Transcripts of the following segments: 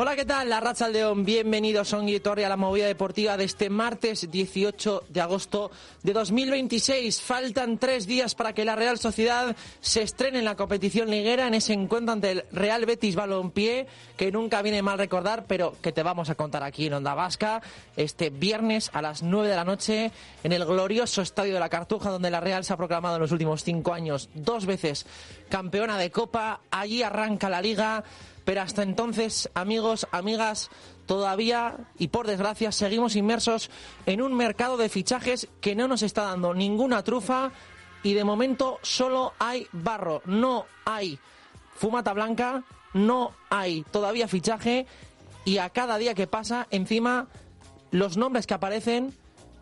Hola, ¿qué tal? Arratsaldeon, bienvenidos a Ongi Etorri a la movida deportiva de este martes 18 de agosto de 2026. Faltan 3 días para que la Real Sociedad se estrene en la competición liguera en ese encuentro ante el Real Betis Balompié, que nunca viene mal recordar, pero que te vamos a contar aquí en Onda Vasca este viernes a las 9 de la noche en el glorioso Estadio de la Cartuja, donde la Real se ha proclamado en los últimos 5 años 2 veces campeona de Copa. Allí arranca la Liga. Pero hasta entonces, amigos, amigas, todavía y por desgracia seguimos inmersos en un mercado de fichajes que no nos está dando ninguna trufa y de momento solo hay barro, no hay fumata blanca, no hay todavía fichaje y a cada día que pasa, encima, los nombres que aparecen,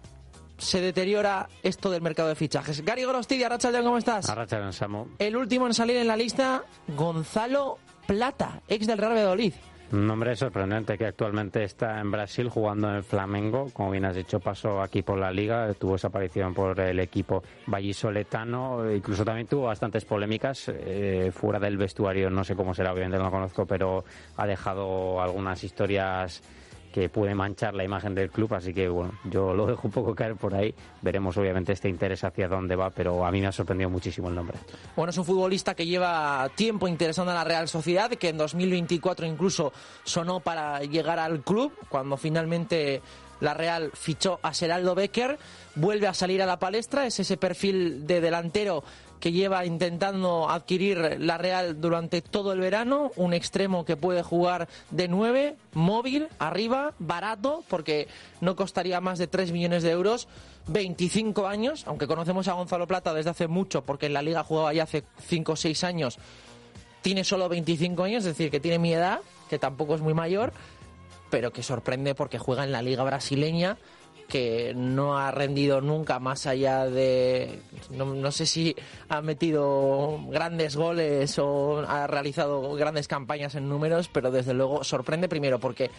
se deteriora esto del mercado de fichajes. Gary Gorostidi, arratsaldeon, ¿cómo estás? Arratsaldeon, Samu. El último en salir en la lista, Gonzalo Plata, ex del Real Valladolid. Un nombre sorprendente que actualmente está en Brasil jugando en el Flamengo. Como bien has dicho, pasó aquí por la Liga, tuvo esa aparición por el equipo vallisoletano, incluso también tuvo bastantes polémicas fuera del vestuario. No sé cómo será, obviamente no lo conozco, pero ha dejado algunas historias que puede manchar la imagen del club, así que bueno, yo lo dejo un poco caer por ahí. Veremos obviamente este interés hacia dónde va, pero a mí me ha sorprendido muchísimo el nombre. Bueno, es un futbolista que lleva tiempo interesando a la Real Sociedad, que en 2024 incluso sonó para llegar al club, cuando finalmente la Real fichó a Geraldo Becker. Vuelve a salir a la palestra, es ese perfil de delantero que lleva intentando adquirir la Real durante todo el verano, un extremo que puede jugar de 9, móvil, arriba, barato, porque no costaría más de 3 millones de euros, 25 años, aunque conocemos a Gonzalo Plata desde hace mucho, porque en la Liga jugaba ya hace 5 o 6 años, tiene solo 25 años, es decir, que tiene mi edad, que tampoco es muy mayor, pero que sorprende porque juega en la Liga brasileña, que no ha rendido nunca más allá de... No sé si ha metido grandes goles o ha realizado grandes campañas en números, pero desde luego sorprende primero porque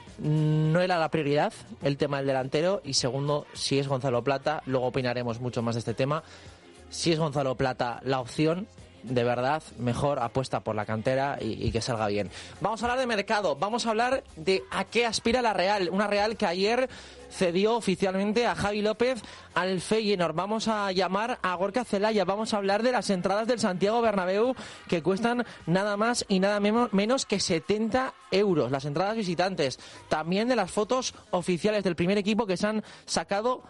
no era la prioridad el tema del delantero y segundo, si es Gonzalo Plata, luego opinaremos mucho más de este tema, si es Gonzalo Plata la opción, de verdad, mejor apuesta por la cantera y que salga bien. Vamos a hablar de mercado, vamos a hablar de a qué aspira la Real. Una Real que ayer cedió oficialmente a Javi López al Feyenoord. Vamos a llamar a Gorka Zelaya, vamos a hablar de las entradas del Santiago Bernabéu que cuestan nada más y nada menos que 70 euros. Las entradas visitantes. También de las fotos oficiales del primer equipo que se han sacado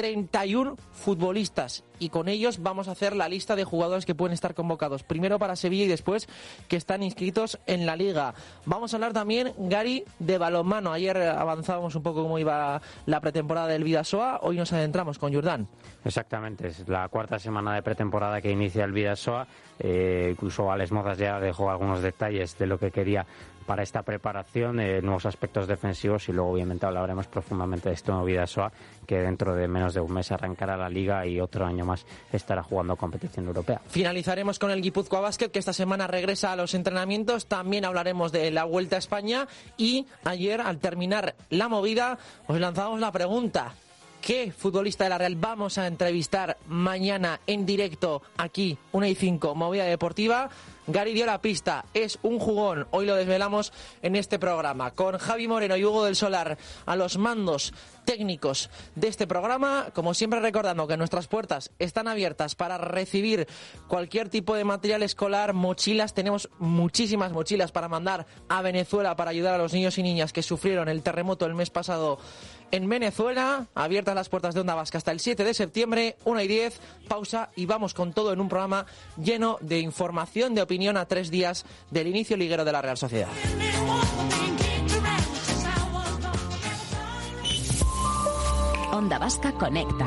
31 futbolistas y con ellos vamos a hacer la lista de jugadores que pueden estar convocados primero para Sevilla y después que están inscritos en la Liga. Vamos a hablar también, Gary, de balonmano. Ayer avanzábamos un poco cómo iba la pretemporada del Bidasoa, hoy nos adentramos con Jordán. Exactamente, es la 4ª semana de pretemporada que inicia el Bidasoa. Incluso Alex Mozas ya dejó algunos detalles de lo que quería para esta preparación, nuevos aspectos defensivos y luego obviamente hablaremos profundamente de este nuevo Bidasoa que dentro de menos de un mes arrancará la Liga y otro año más estará jugando competición europea. Finalizaremos con el Guipúzcoa Basket, que esta semana regresa a los entrenamientos. También hablaremos de la Vuelta a España y ayer, al terminar la movida, os lanzamos la pregunta: ¿qué futbolista de la Real vamos a entrevistar mañana en directo aquí, 1:05, Movida Deportiva? Gary dio la pista, es un jugón, hoy lo desvelamos en este programa, con Javi Moreno y Hugo del Solar a los mandos técnicos de este programa, como siempre recordando que nuestras puertas están abiertas para recibir cualquier tipo de material escolar, mochilas, tenemos muchísimas mochilas para mandar a Venezuela para ayudar a los niños y niñas que sufrieron el terremoto el mes pasado en Venezuela. Abiertas las puertas de Onda Vasca hasta el 7 de septiembre, 1:10, pausa y vamos con todo en un programa lleno de información, de opinión a 3 días del inicio liguero de la Real Sociedad. Onda Vasca conecta.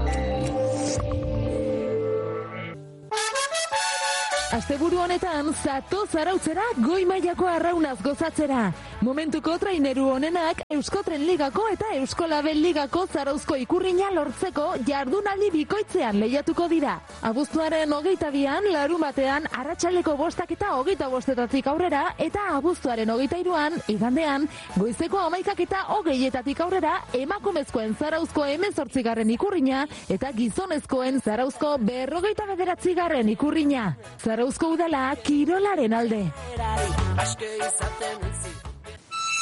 Asteburu honetan, zatoz arautzera goi mailako arraunaz gozatzera. Momentuko traineru honenak Euskotren Ligako eta Euskolabel Ligako zarauzko ikurrina lortzeko jardunaldi bikoitzean lehiatuko dira. Abuztuaren 22an, larunbatean, arratsaleko 5 eta 25 aurrera, eta abuztuaren 23an, igandean, goizeko 11 eta 20 aurrera, emakumezkoen zarauzko 18. ikurrina eta gizonezkoen zarauzko 59. ikurrina. Zarauzko udala kirolaren alde.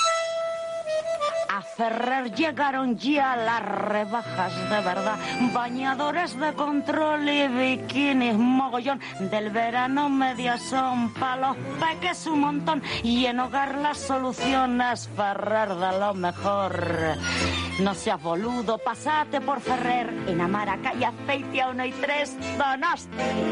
A Ferrer llegaron ya las rebajas de verdad. Bañadores de control y bikinis mogollón. Del verano media son pa' los peques un montón. Y en hogar las soluciones Ferrer de lo mejor. No seas boludo, pasate por Ferrer. En Amara, calle Azpeitia 1 y 3, Donosti.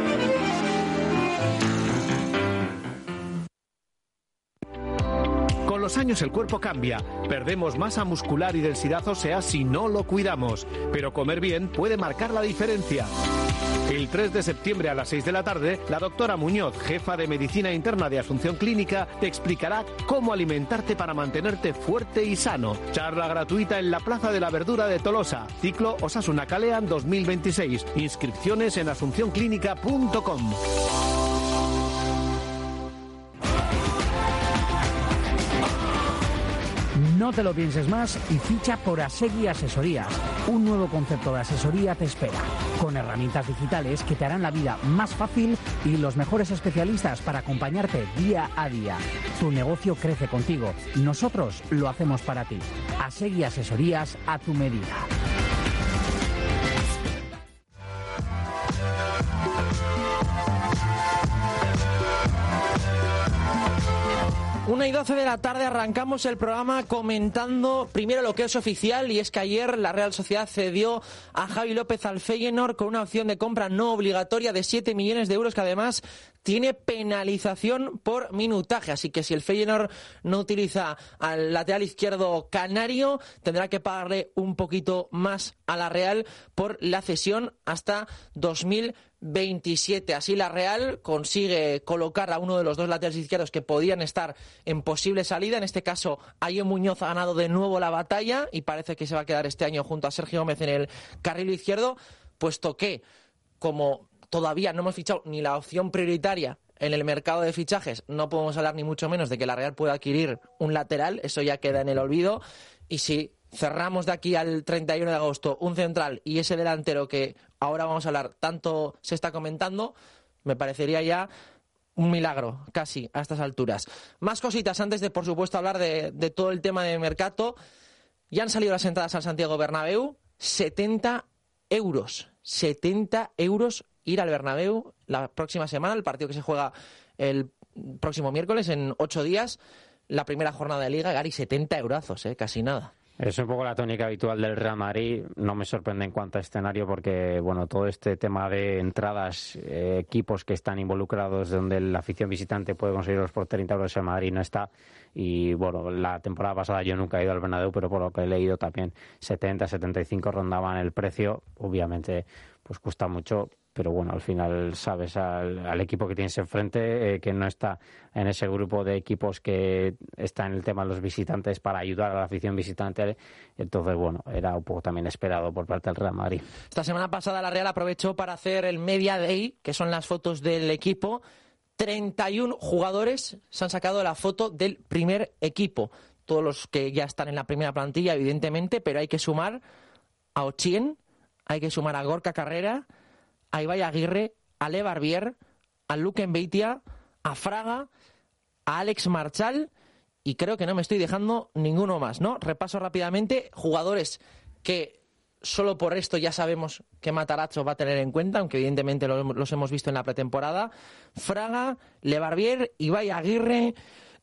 Con los años el cuerpo cambia, perdemos masa muscular y densidad ósea si no lo cuidamos, pero comer bien puede marcar la diferencia. El 3 de septiembre a las 6 de la tarde, la doctora Muñoz, jefa de Medicina Interna de Asunción Clínica, te explicará cómo alimentarte para mantenerte fuerte y sano. Charla gratuita en la Plaza de la Verdura de Tolosa. Ciclo Osasuna Kalean 2026. Inscripciones en asuncionclínica.com. No te lo pienses más y ficha por Asegui Asesorías. Un nuevo concepto de asesoría te espera, con herramientas digitales que te harán la vida más fácil y los mejores especialistas para acompañarte día a día. Tu negocio crece contigo. Nosotros lo hacemos para ti. Asegui Asesorías a tu medida. Una y 12 de la tarde arrancamos el programa comentando primero lo que es oficial, y es que ayer la Real Sociedad cedió a Javi López al Feyenoord con una opción de compra no obligatoria de 7 millones de euros que además tiene penalización por minutaje, así que si el Feyenoord no utiliza al lateral izquierdo canario, tendrá que pagarle un poquito más a la Real por la cesión hasta 2027. Así la Real consigue colocar a uno de los dos laterales izquierdos que podían estar en posible salida. En este caso, Ayo Muñoz ha ganado de nuevo la batalla y parece que se va a quedar este año junto a Sergio Gómez en el carril izquierdo, puesto que, como todavía no hemos fichado ni la opción prioritaria en el mercado de fichajes, no podemos hablar ni mucho menos de que la Real pueda adquirir un lateral. Eso ya queda en el olvido. Y si cerramos de aquí al 31 de agosto un central y ese delantero que ahora vamos a hablar tanto se está comentando, me parecería ya un milagro casi a estas alturas. Más cositas antes de, por supuesto, hablar de todo el tema de mercado. Ya han salido las entradas al Santiago Bernabéu. 70 euros. 70 euros ir al Bernabéu la próxima semana, el partido que se juega el próximo miércoles en 8 días, la primera jornada de Liga. Gary, 70 eurazos, casi nada. Es un poco la tónica habitual del Real Madrid. No me sorprende en cuanto a escenario porque, bueno, todo este tema de entradas, equipos que están involucrados donde la afición visitante puede conseguirlos por 30 euros en Madrid no está. Y, bueno, la temporada pasada yo nunca he ido al Bernabéu, pero por lo que he leído también 70, 75 rondaban el precio. Obviamente, pues cuesta mucho. Pero bueno, al final sabes al equipo que tienes enfrente, que no está en ese grupo de equipos que está en el tema de los visitantes para ayudar a la afición visitante. Entonces, bueno, era un poco también esperado por parte del Real Madrid. Esta semana pasada la Real aprovechó para hacer el Media Day, que son las fotos del equipo. 31 jugadores se han sacado la foto del primer equipo. Todos los que ya están en la primera plantilla, evidentemente, pero hay que sumar a Ochien, hay que sumar a Gorka Carrera, a Ibai Aguirre, a Le Barbier, a Luke Mbeitia, a Fraga, a Alex Marchal, y creo que no me estoy dejando ninguno más, ¿no? Repaso rápidamente jugadores que solo por esto ya sabemos que Matarazzo va a tener en cuenta, aunque evidentemente los hemos visto en la pretemporada. Fraga, Le Barbier, Ibai Aguirre,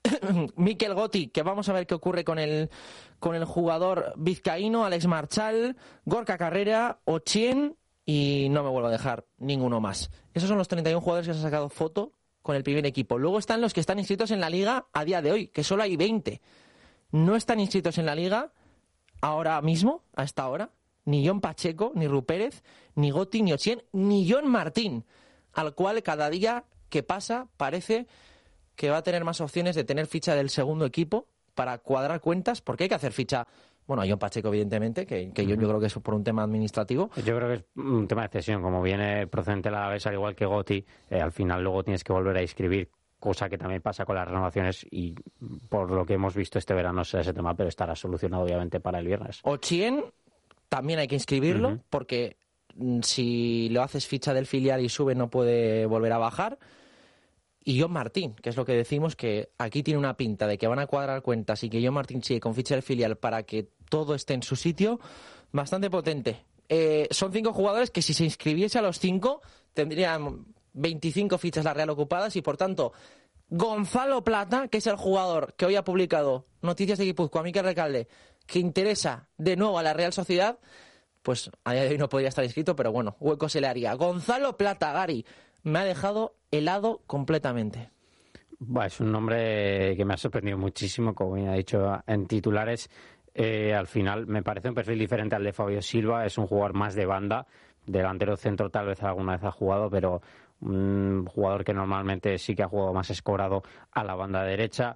Mikel Gotti, que vamos a ver qué ocurre con el jugador vizcaíno, Alex Marchal, Gorka Carrera, Ochien, y no me vuelvo a dejar ninguno más. Esos son los 31 jugadores que se han sacado foto con el primer equipo. Luego están los que están inscritos en la Liga a día de hoy, que solo hay 20. No están inscritos en la Liga ahora mismo, a esta hora, ni John Pacheco, ni Rupérez, ni Gotti, ni Ochien, ni John Martín, al cual cada día que pasa parece que va a tener más opciones de tener ficha del segundo equipo para cuadrar cuentas, porque hay que hacer ficha. Bueno, a John Pacheco, evidentemente, que yo creo que es por un tema administrativo. Yo creo que es un tema de cesión. Como viene procedente de la Alavés, al igual que Gotti, al final luego tienes que volver a inscribir, cosa que también pasa con las renovaciones, y por lo que hemos visto este verano será ese tema, pero estará solucionado obviamente para el viernes. Ochien también hay que inscribirlo, porque si lo haces ficha del filial y sube no puede volver a bajar. y John Martín, que es lo que decimos, que aquí tiene una pinta de que van a cuadrar cuentas y que John Martín sigue con ficha del filial para que todo esté en su sitio, bastante potente. Son 5 jugadores que si se inscribiese a los 5 tendrían 25 fichas la Real ocupadas y por tanto Gonzalo Plata, que es el jugador que hoy ha publicado Noticias de Guipúzcoa, Mikel Recalde, que interesa de nuevo a la Real Sociedad, pues a día de hoy no podría estar inscrito, pero bueno, hueco se le haría. Gonzalo Plata, Gary, me ha dejado helado completamente. Es un nombre que me ha sorprendido muchísimo, como bien ha dicho en titulares. Al final me parece un perfil diferente al de Fabio Silva, es un jugador más de banda, delantero centro tal vez alguna vez ha jugado, pero un jugador que normalmente sí que ha jugado más escorado a la banda derecha.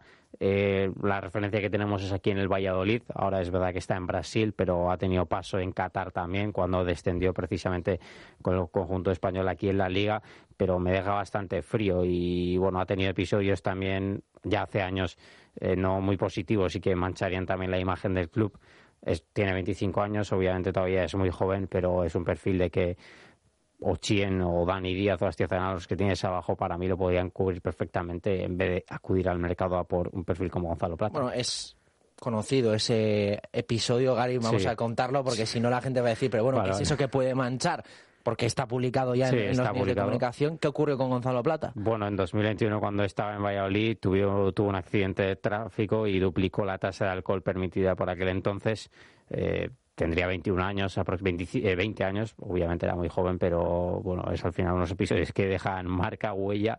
La referencia que tenemos es aquí en el Valladolid, ahora es verdad que está en Brasil, pero ha tenido paso en Qatar también, cuando descendió precisamente con el conjunto español aquí en la Liga, pero me deja bastante frío y bueno, ha tenido episodios también ya hace años no muy positivos y que mancharían también la imagen del club. Tiene 25 años, obviamente todavía es muy joven, pero es un perfil de que Ochien o Dani Díaz o Astiazana, los que tienes abajo, para mí lo podrían cubrir perfectamente en vez de acudir al mercado a por un perfil como Gonzalo Plata. Bueno, es conocido ese episodio, Gary, vamos a contarlo porque si no la gente va a decir, pero bueno, ¿qué es eso que puede manchar? Porque está publicado ya en los medios de comunicación. ¿Qué ocurrió con Gonzalo Plata? Bueno, en 2021, cuando estaba en Valladolid, tuvo un accidente de tráfico y duplicó la tasa de alcohol permitida por aquel entonces. Tendría 21 años, 20 años, obviamente era muy joven, pero bueno, es al final unos episodios que dejan marca, huella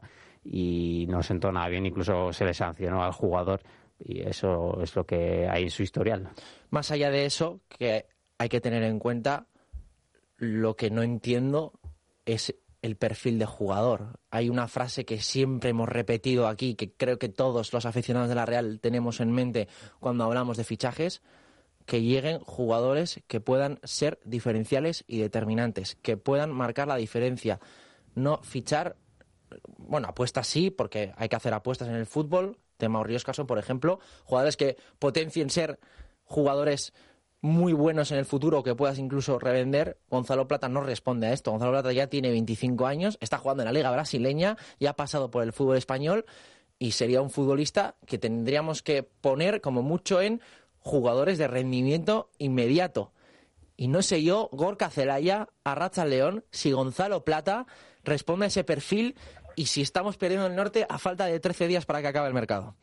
y no sentó nada bien, incluso se le sancionó al jugador y eso es lo que hay en su historial. Más allá de eso, que hay que tener en cuenta, lo que no entiendo es el perfil de jugador. Hay una frase que siempre hemos repetido aquí, que creo que todos los aficionados de la Real tenemos en mente cuando hablamos de fichajes, que lleguen jugadores que puedan ser diferenciales y determinantes, que puedan marcar la diferencia. No fichar, bueno, apuestas sí, porque hay que hacer apuestas en el fútbol. Tema Orrioscaso, por ejemplo, jugadores que potencien ser jugadores muy buenos en el futuro, que puedas incluso revender. Gonzalo Plata no responde a esto. Gonzalo Plata ya tiene 25 años, está jugando en la Liga Brasileña, ya ha pasado por el fútbol español y sería un futbolista que tendríamos que poner como mucho en jugadores de rendimiento inmediato. Y no sé yo, Gorka Zelaya, Arracha León, si Gonzalo Plata responde a ese perfil y si estamos perdiendo el norte a falta de 13 días para que acabe el mercado.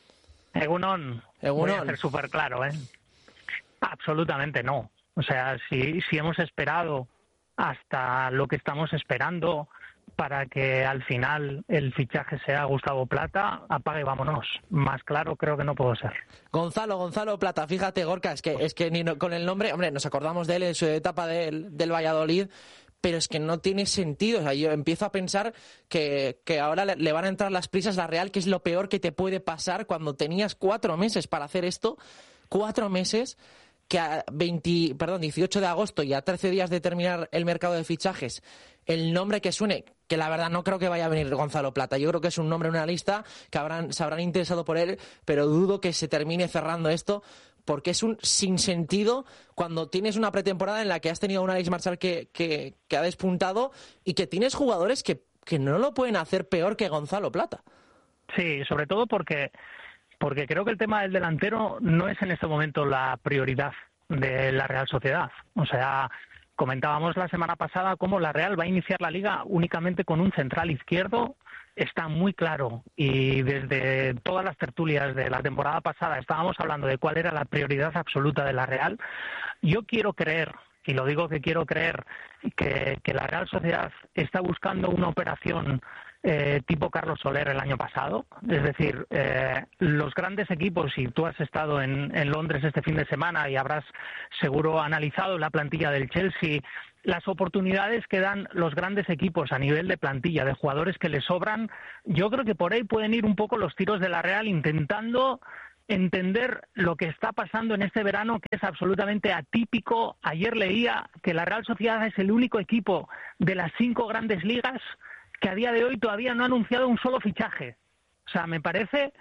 Voy a ser súper claro, absolutamente no. O sea, si hemos esperado hasta lo que estamos esperando para que al final el fichaje sea Gustavo Plata, apague y vámonos. Más claro creo que no puedo ser. Gonzalo Plata, fíjate, Gorka, es que ni con el nombre, hombre, nos acordamos de él en su etapa del Valladolid, pero es que no tiene sentido. O sea, yo empiezo a pensar que ahora le van a entrar las prisas a la Real, que es lo peor que te puede pasar cuando tenías 4 meses para hacer esto. 4 meses, que a 18 de agosto y a 13 días de terminar el mercado de fichajes, el nombre que suene, que la verdad no creo que vaya a venir Gonzalo Plata. Yo creo que es un nombre en una lista que se habrán interesado por él, pero dudo que se termine cerrando esto, porque es un sinsentido cuando tienes una pretemporada en la que has tenido a un Alex Marchal que ha despuntado y que tienes jugadores que no lo pueden hacer peor que Gonzalo Plata. Sí, sobre todo porque creo que el tema del delantero no es en este momento la prioridad de la Real Sociedad. O sea, comentábamos la semana pasada cómo la Real va a iniciar la Liga únicamente con un central izquierdo. Está muy claro, y desde todas las tertulias de la temporada pasada estábamos hablando de cuál era la prioridad absoluta de la Real. Yo quiero creer, y lo digo que quiero creer, que la Real Sociedad está buscando una operación tipo Carlos Soler el año pasado. Es decir, los grandes equipos, y tú has estado en Londres este fin de semana y habrás seguro analizado la plantilla del Chelsea, las oportunidades que dan los grandes equipos a nivel de plantilla, de jugadores que les sobran, yo creo que por ahí pueden ir un poco los tiros de la Real, intentando entender lo que está pasando en este verano, que es absolutamente atípico. Ayer leía que la Real Sociedad es el único equipo de las 5 grandes ligas que a día de hoy todavía no ha anunciado un solo fichaje. O sea, me parece,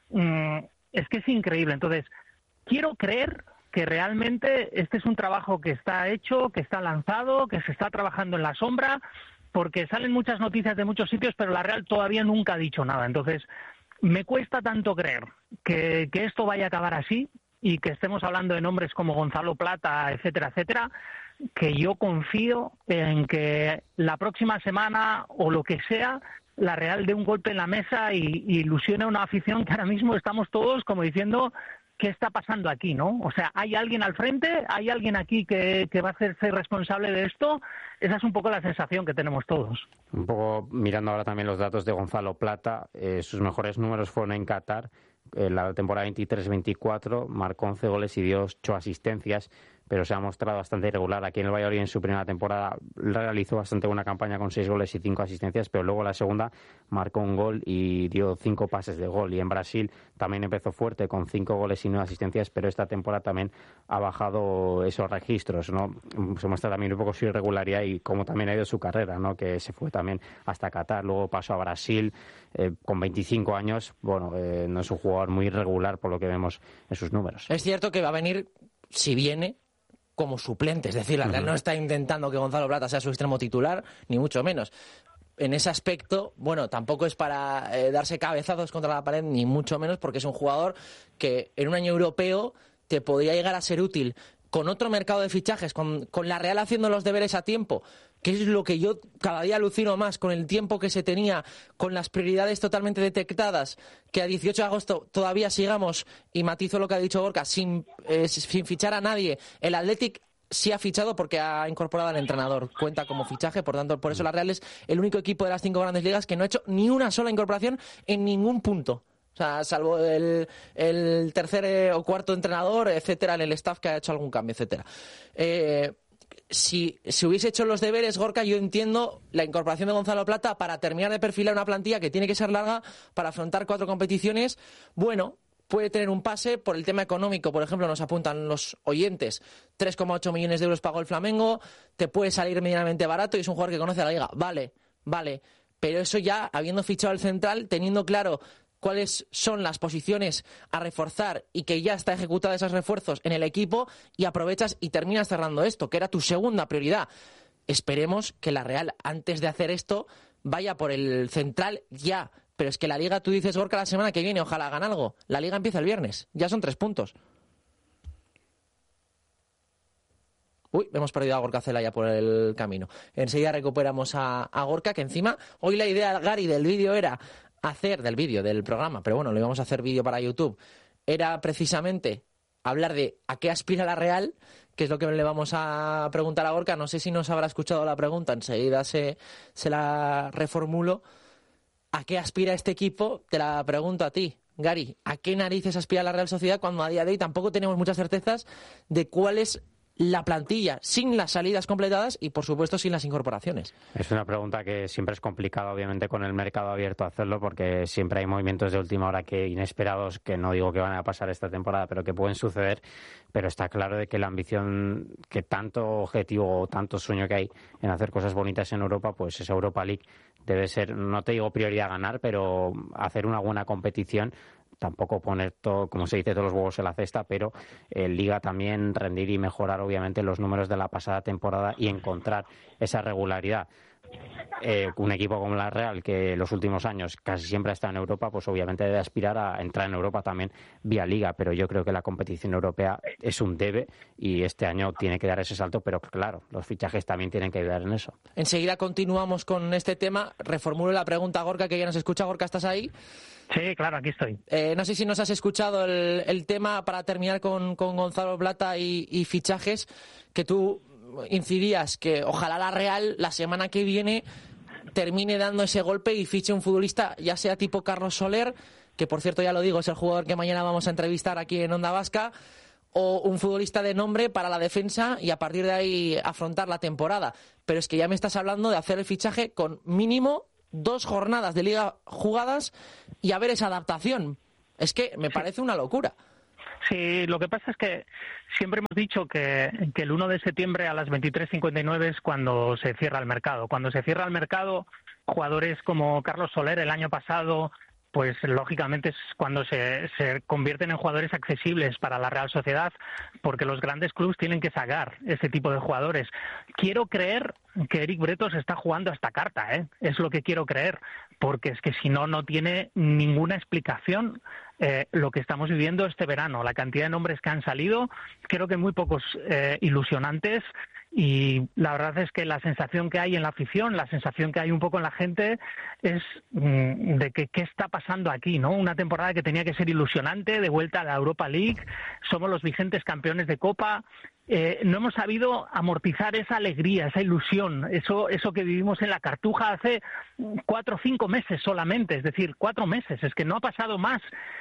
es que es increíble. Entonces, quiero creer que realmente este es un trabajo que está hecho, que está lanzado, que se está trabajando en la sombra porque salen muchas noticias de muchos sitios, pero la Real todavía nunca ha dicho nada. Entonces, me cuesta tanto creer que esto vaya a acabar así y que estemos hablando de nombres como Gonzalo Plata, etcétera, etcétera, que yo confío en que la próxima semana o lo que sea, la Real dé un golpe en la mesa y ilusione a una afición que ahora mismo estamos todos como diciendo ¿qué está pasando aquí, no? O sea, ¿hay alguien al frente? ¿Hay alguien aquí que va a hacerse responsable de esto? Esa es un poco la sensación que tenemos todos. Un poco mirando ahora también los datos de Gonzalo Plata, sus mejores números fueron en Qatar. En la temporada 23-24 marcó 11 goles y dio 8 asistencias, pero se ha mostrado bastante irregular. Aquí en el Valladolid en su primera temporada realizó bastante buena campaña con 6 goles y 5 asistencias, pero luego la segunda marcó un gol y dio 5 pases de gol. Y en Brasil también empezó fuerte con 5 goles y 9 asistencias, pero esta temporada también ha bajado esos registros, ¿no? Se muestra también un poco su irregularidad y cómo también ha ido su carrera, ¿no? Que se fue también hasta Qatar, luego pasó a Brasil con 25 años. Bueno, no es un jugador muy irregular por lo que vemos en sus números. Es cierto que va a venir, si viene, como suplente, es decir, la Real no está intentando que Gonzalo Plata sea su extremo titular, ni mucho menos. En ese aspecto, bueno, tampoco es para darse cabezazos contra la pared, ni mucho menos, porque es un jugador que en un año europeo te podría llegar a ser útil. Con otro mercado de fichajes, con la Real haciendo los deberes a tiempo, que es lo que yo cada día alucino más, con el tiempo que se tenía, con las prioridades totalmente detectadas, que a 18 de agosto todavía sigamos, y matizo lo que ha dicho Gorka, sin fichar a nadie. El Athletic sí ha fichado porque ha incorporado al entrenador, cuenta como fichaje, por tanto, por eso la Real es el único equipo de las 5 grandes ligas que no ha hecho ni una sola incorporación en ningún punto. O sea, salvo el tercer o cuarto entrenador, etcétera, en el staff que ha hecho algún cambio, etcétera. Si hubiese hecho los deberes, Gorka, yo entiendo la incorporación de Gonzalo Plata para terminar de perfilar una plantilla que tiene que ser larga para afrontar 4 competiciones. Bueno, puede tener un pase por el tema económico. Por ejemplo, nos apuntan los oyentes, 3,8 millones de euros pagó el Flamengo, te puede salir medianamente barato y es un jugador que conoce la liga. Vale, pero eso ya, habiendo fichado al central, teniendo claro cuáles son las posiciones a reforzar y que ya está ejecutado esos refuerzos en el equipo, y aprovechas y terminas cerrando esto, que era tu segunda prioridad. Esperemos que la Real, antes de hacer esto, vaya por el central ya. Pero es que la Liga, tú dices, Gorka, la semana que viene, ojalá hagan algo. La Liga empieza el viernes, ya son 3 puntos. Uy, hemos perdido a Gorka Celaya por el camino. Enseguida recuperamos a Gorka, que encima, hoy la idea, Gary, del vídeo era del programa, pero bueno, lo íbamos a hacer vídeo para YouTube, era precisamente hablar de a qué aspira la Real, que es lo que le vamos a preguntar a Gorka. No sé si nos habrá escuchado la pregunta, enseguida se la reformulo. ¿A qué aspira este equipo? Te la pregunto a ti, Gary. ¿A qué narices aspira la Real Sociedad cuando a día de hoy tampoco tenemos muchas certezas de cuál es la plantilla, sin las salidas completadas y, por supuesto, sin las incorporaciones? Es una pregunta que siempre es complicada, obviamente, con el mercado abierto hacerlo, porque siempre hay movimientos de última hora que inesperados, que no digo que van a pasar esta temporada, pero que pueden suceder. Pero está claro de que la ambición, que tanto objetivo o tanto sueño que hay en hacer cosas bonitas en Europa, pues esa Europa League debe ser, no te digo prioridad ganar, pero hacer una buena competición. Tampoco poner todo, como se dice, todos los huevos en la cesta, pero en Liga también rendir y mejorar obviamente los números de la pasada temporada y encontrar esa regularidad. Un equipo como la Real, que los últimos años casi siempre ha estado en Europa, pues obviamente debe aspirar a entrar en Europa también vía Liga, pero yo creo que la competición europea es un debe y este año tiene que dar ese salto, pero claro, los fichajes también tienen que ayudar en eso. Enseguida continuamos con este tema. Reformulo la pregunta a Gorka, que ya nos escucha. Gorka, ¿estás ahí? Sí, claro, aquí estoy. No sé si nos has escuchado el tema para terminar con Gonzalo Plata y fichajes, que tú incidías que ojalá la Real la semana que viene termine dando ese golpe y fiche un futbolista, ya sea tipo Carlos Soler, que por cierto, ya lo digo, es el jugador que mañana vamos a entrevistar aquí en Onda Vasca, o un futbolista de nombre para la defensa y a partir de ahí afrontar la temporada. Pero es que ya me estás hablando de hacer el fichaje con mínimo 2 jornadas de Liga jugadas y a ver esa adaptación. Es que me parece una locura. Sí, lo que pasa es que siempre hemos dicho que el 1 de septiembre a las 23:59 es cuando se cierra el mercado. Cuando se cierra el mercado, jugadores como Carlos Soler el año pasado pues lógicamente es cuando se convierten en jugadores accesibles para la Real Sociedad, porque los grandes clubes tienen que sacar ese tipo de jugadores. Quiero creer que Eric Bretos está jugando a esta carta, es lo que quiero creer, porque es que si no, no tiene ninguna explicación lo que estamos viviendo este verano. La cantidad de nombres que han salido, creo que muy pocos ilusionantes. Y la verdad es que la sensación que hay en la afición, la sensación que hay un poco en la gente es de que qué está pasando aquí, ¿no? Una temporada que tenía que ser ilusionante, de vuelta a la Europa League, somos los vigentes campeones de Copa. No hemos sabido amortizar esa alegría, esa ilusión, eso que vivimos en la Cartuja hace 4 o 5 meses solamente, es decir, 4 meses, es que no ha pasado más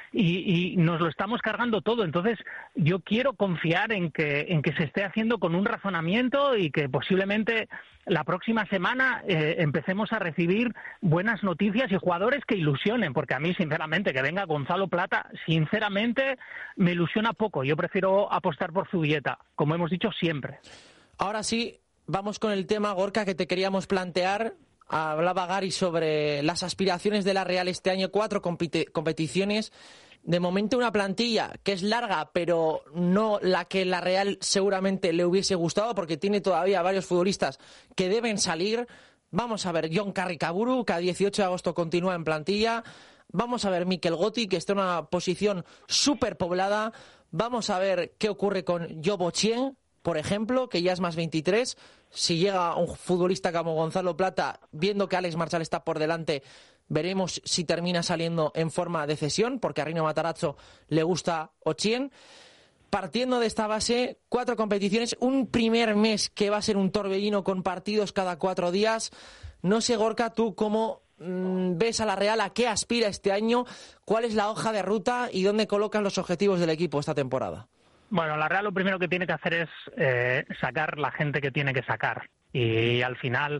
y nos lo estamos cargando todo. Entonces yo quiero confiar en que se esté haciendo con un razonamiento y que posiblemente la próxima semana empecemos a recibir buenas noticias y jugadores que ilusionen, porque a mí, sinceramente, que venga Gonzalo Plata, sinceramente me ilusiona poco. Yo prefiero apostar por Zubieta, como hemos dicho siempre. Ahora sí, vamos con el tema, Gorka, que te queríamos plantear. Hablaba Gary sobre las aspiraciones de la Real este año, 4 competiciones. De momento una plantilla que es larga, pero no la que la Real seguramente le hubiese gustado, porque tiene todavía varios futbolistas que deben salir. Vamos a ver Jon Carricaburu, que a 18 de agosto continúa en plantilla. Vamos a ver Mikel Gotti, que está en una posición súper poblada. Vamos a ver qué ocurre con Yobo Chien, por ejemplo, que ya es más 23. Si llega un futbolista como Gonzalo Plata, viendo que Alex Marchal está por delante, veremos si termina saliendo en forma de cesión, porque a Rino Matarazzo le gusta Ochien. Partiendo de esta base, 4 competiciones, un primer mes que va a ser un torbellino con partidos cada 4 días. No sé, Gorka, tú cómo ves a la Real, a qué aspira este año, cuál es la hoja de ruta y dónde colocan los objetivos del equipo esta temporada. Bueno, la Real lo primero que tiene que hacer es sacar la gente que tiene que sacar. Y al final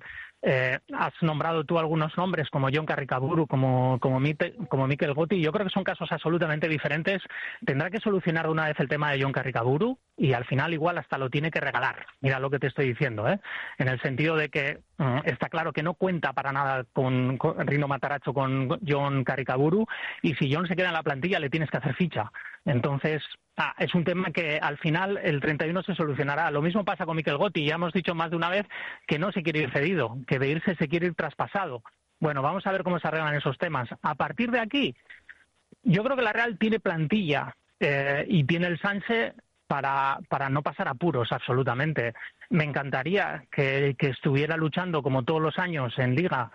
has nombrado tú algunos nombres como Jon Carricaburu, como Mikel Gotti. Yo creo que son casos absolutamente diferentes. Tendrá que solucionar de una vez el tema de Jon Carricaburu y al final igual hasta lo tiene que regalar. Mira lo que te estoy diciendo, en el sentido de que está claro que no cuenta para nada con Rino Matarazzo, con Jon Carricaburu, y si Jon se queda en la plantilla le tienes que hacer ficha. Entonces, es un tema que al final el 31 se solucionará. Lo mismo pasa con Mikel Gotti. Ya hemos dicho más de una vez que no se quiere ir cedido, que de irse se quiere ir traspasado. Bueno, vamos a ver cómo se arreglan esos temas. A partir de aquí, yo creo que la Real tiene plantilla y tiene el Sanse para no pasar apuros, absolutamente. Me encantaría que estuviera luchando como todos los años en Liga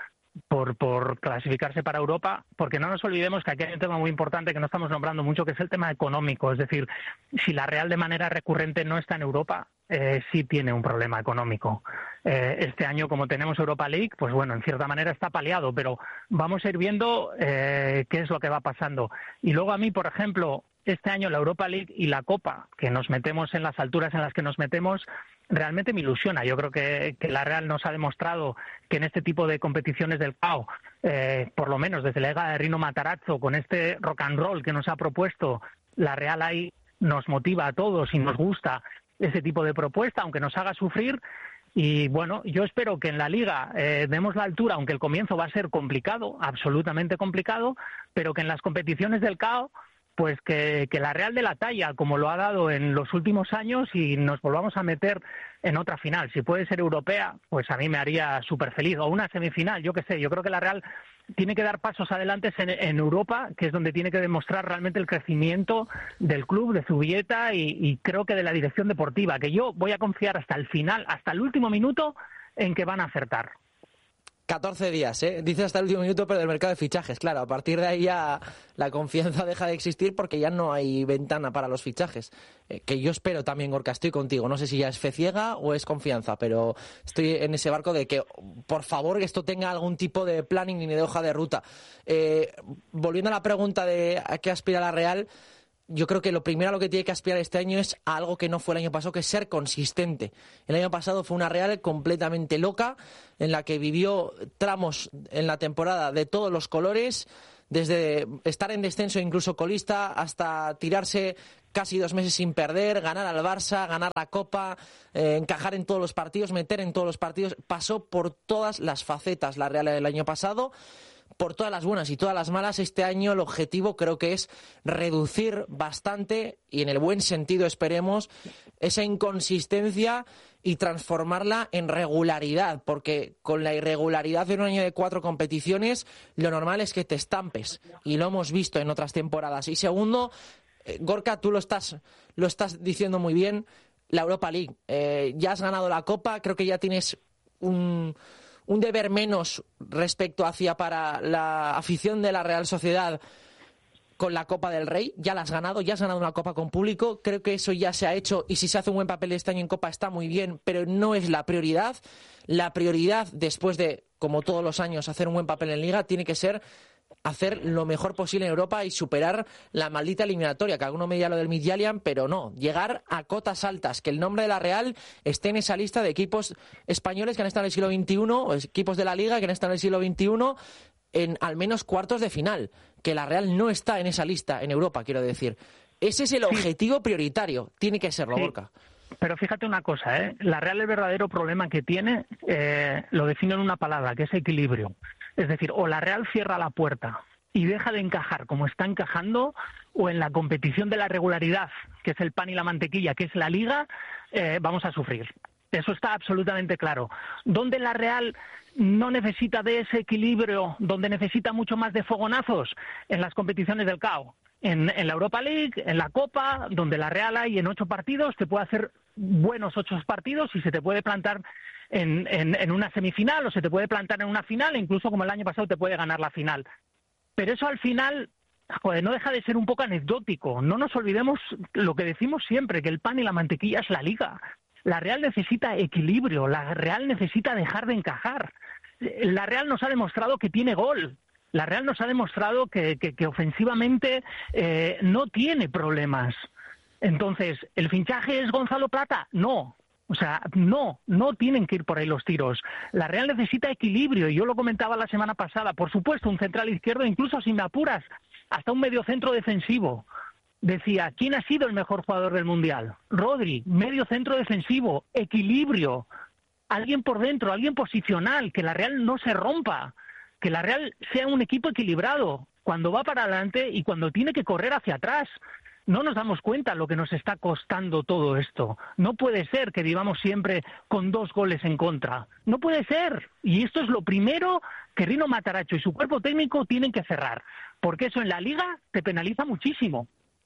por clasificarse para Europa, porque no nos olvidemos que aquí hay un tema muy importante que no estamos nombrando mucho, que es el tema económico. Es decir, si la Real de manera recurrente no está en Europa, sí tiene un problema económico. Este año, como tenemos Europa League, pues bueno, en cierta manera está paliado, pero vamos a ir viendo qué es lo que va pasando. Y luego a mí, por ejemplo, este año la Europa League y la Copa, que nos metemos en las alturas en las que nos metemos, realmente me ilusiona. Yo creo que la Real nos ha demostrado que en este tipo de competiciones del CAO, por lo menos desde la llegada de Rino Matarazzo, con este rock and roll que nos ha propuesto, la Real ahí nos motiva a todos y nos gusta ese tipo de propuesta, aunque nos haga sufrir. Y bueno, yo espero que en la Liga demos la altura, aunque el comienzo va a ser complicado, absolutamente complicado, pero que en las competiciones del CAO, pues que la Real de la talla, como lo ha dado en los últimos años, y nos volvamos a meter en otra final. Si puede ser europea, pues a mí me haría súper feliz. O una semifinal, yo qué sé. Yo creo que la Real tiene que dar pasos adelante en Europa, que es donde tiene que demostrar realmente el crecimiento del club, de Zubieta y creo que de la dirección deportiva, que yo voy a confiar hasta el final, hasta el último minuto, en que van a acertar. 14 días, dice hasta el último minuto, pero del mercado de fichajes. Claro, a partir de ahí ya la confianza deja de existir porque ya no hay ventana para los fichajes. Que yo espero también, Gorka, estoy contigo. No sé si ya es fe ciega o es confianza, pero estoy en ese barco de que, por favor, que esto tenga algún tipo de planning y de hoja de ruta. Volviendo a la pregunta de a qué aspira la Real, yo creo que lo primero a lo que tiene que aspirar este año es a algo que no fue el año pasado, que es ser consistente. El año pasado fue una Real completamente loca, en la que vivió tramos en la temporada de todos los colores, desde estar en descenso incluso colista, hasta tirarse casi 2 meses sin perder, ganar al Barça, ganar la Copa, encajar en todos los partidos, meter en todos los partidos. Pasó por todas las facetas la Real el año pasado. por todas las buenas y todas las malas, este año el objetivo creo que es reducir bastante, y en el buen sentido esperemos, esa inconsistencia y transformarla en regularidad, porque con la irregularidad de un año de 4 competiciones, lo normal es que te estampes, y lo hemos visto en otras temporadas. Y segundo, Gorka, tú lo estás diciendo muy bien, la Europa League. Ya has ganado la Copa, creo que ya tienes un deber menos respecto para la afición de la Real Sociedad con la Copa del Rey. Ya la has ganado una Copa con público. Creo que eso ya se ha hecho, y si se hace un buen papel este año en Copa está muy bien, pero no es la prioridad. La prioridad, después de, como todos los años, hacer un buen papel en Liga, tiene que ser hacer lo mejor posible en Europa y superar la maldita eliminatoria, que alguno me diga lo del Midtjylland, pero no, llegar a cotas altas, que el nombre de la Real esté en esa lista de equipos españoles que han estado en el siglo XXI, o equipos de la Liga que han estado en el siglo XXI, en al menos cuartos de final, que la Real no está en esa lista en Europa, quiero decir. Ese es el objetivo prioritario, tiene que serlo, Gorka. Pero fíjate una cosa, la Real, el verdadero problema que tiene, lo defino en una palabra, que es equilibrio. Es decir, o la Real cierra la puerta y deja de encajar como está encajando, o en la competición de la regularidad, que es el pan y la mantequilla, que es la Liga, vamos a sufrir. Eso está absolutamente claro. Donde la Real no necesita de ese equilibrio, donde necesita mucho más de fogonazos, en las competiciones del CAO. En la Europa League, en la Copa, donde la Real hay en 8 partidos, te puede hacer buenos 8 partidos y se te puede plantar en una semifinal, o se te puede plantar en una final, e incluso como el año pasado te puede ganar la final. Pero eso al final, no deja de ser un poco anecdótico. No nos olvidemos lo que decimos siempre, que el pan y la mantequilla es la Liga. La Real necesita equilibrio, la Real necesita dejar de encajar. La Real nos ha demostrado que tiene gol. La Real nos ha demostrado que ofensivamente no tiene problemas. Entonces, ¿el fichaje es Gonzalo Plata? No. O sea, no tienen que ir por ahí los tiros. La Real necesita equilibrio, y yo lo comentaba la semana pasada. Por supuesto, un central izquierdo, incluso si me apuras, hasta un mediocentro defensivo. Decía, ¿quién ha sido el mejor jugador del Mundial? Rodri, medio centro defensivo, equilibrio. Alguien por dentro, alguien posicional, que la Real no se rompa. Que la Real sea un equipo equilibrado cuando va para adelante y cuando tiene que correr hacia atrás. No nos damos cuenta lo que nos está costando todo esto. No puede ser que vivamos siempre con 2 goles en contra. No puede ser. Y esto es lo primero que Rino Mataracho y su cuerpo técnico tienen que cerrar. Porque eso en la Liga te penaliza muchísimo.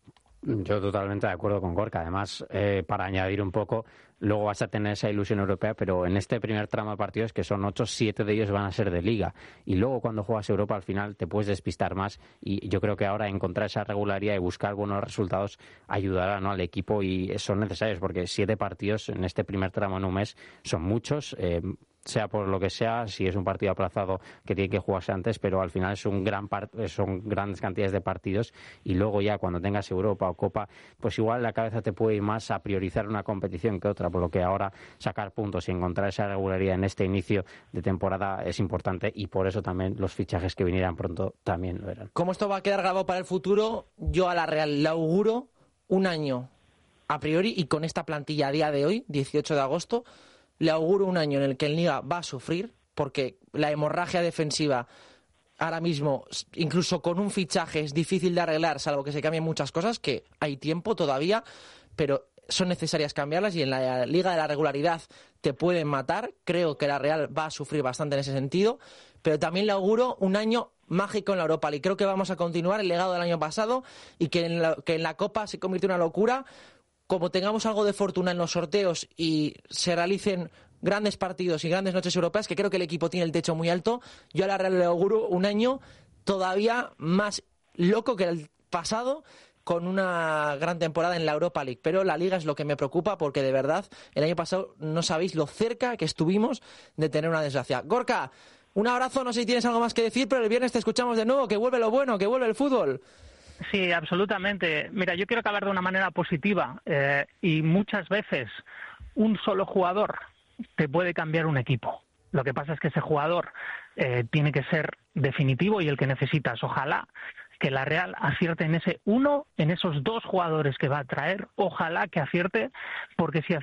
Yo totalmente de acuerdo con Gorka. Además, para añadir un poco, luego vas a tener esa ilusión europea, pero en este primer tramo de partidos, que son 8, 7 de ellos van a ser de Liga. Y luego cuando juegas Europa, al final te puedes despistar más. Y yo creo que ahora encontrar esa regularidad y buscar buenos resultados ayudará, ¿no?, al equipo, y son necesarios, porque 7 partidos en este primer tramo en un mes son muchos. Sea por lo que sea, si es un partido aplazado que tiene que jugarse antes, pero al final son grandes cantidades de partidos, y luego ya cuando tengas Europa o Copa, pues igual la cabeza te puede ir más a priorizar una competición que otra, por lo que ahora sacar puntos y encontrar esa regularidad en este inicio de temporada es importante, y por eso también los fichajes que vinieran pronto también lo eran. Como esto va a quedar grabado para el futuro, yo a la Real le auguro un año a priori, y con esta plantilla a día de hoy, 18 de agosto, le auguro un año en el que en Liga va a sufrir, porque la hemorragia defensiva ahora mismo, incluso con un fichaje, es difícil de arreglar, salvo que se cambien muchas cosas, que hay tiempo todavía, pero son necesarias cambiarlas, y en la Liga de la regularidad te pueden matar. Creo que la Real va a sufrir bastante en ese sentido, pero también le auguro un año mágico en la Europa League. Creo que vamos a continuar el legado del año pasado, y que en la Copa se convirtió en una locura. Como tengamos algo de fortuna en los sorteos y se realicen grandes partidos y grandes noches europeas, que creo que el equipo tiene el techo muy alto, yo a la Real le auguro un año todavía más loco que el pasado, con una gran temporada en la Europa League. Pero la Liga es lo que me preocupa, porque de verdad el año pasado no sabéis lo cerca que estuvimos de tener una desgracia. Gorka, un abrazo, no sé si tienes algo más que decir, pero el viernes te escuchamos de nuevo, que vuelve lo bueno, que vuelve el fútbol. Sí, absolutamente. Mira, yo quiero acabar de una manera positiva, y muchas veces un solo jugador te puede cambiar un equipo. Lo que pasa es que ese jugador tiene que ser definitivo y el que necesitas. Ojalá que la Real acierte en ese uno, en esos 2 jugadores que va a traer. Ojalá que acierte, porque si